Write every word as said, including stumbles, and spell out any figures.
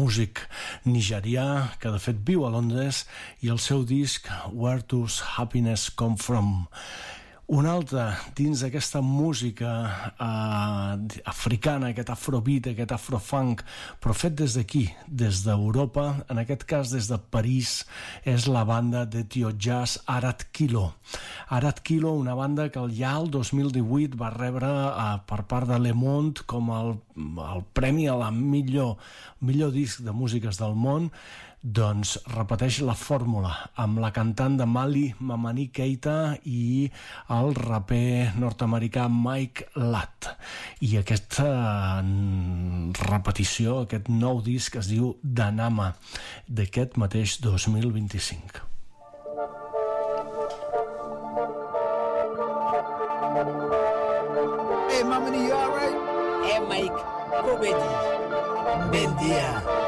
músic nigerià que de fet viu a Londres, i el seu disc Where Does Happiness Come From? Un altre dins d'aquesta música eh, africana, aquest afrobeat, aquest afrofunk, però fet des d'aquí, des d'Europa, en aquest cas des de París, és la banda de Tio Jazz Arat Kilo. Arat Kilo, una banda que ja el dos mil divuit va rebre eh, per part de Le Monde com el, el premi a la millor, millor disc de músiques del món. Doncs repeteix la fórmula amb la cantant de Mali, Mamani Keita, i el raper nord-americà Mike Latt. I aquesta repetició, aquest nou disc es diu Danama, d'aquest mateix dos mil vint-i-cinc. Hey, Mamani, you alright? Hey, Mike, go ready. Bendia.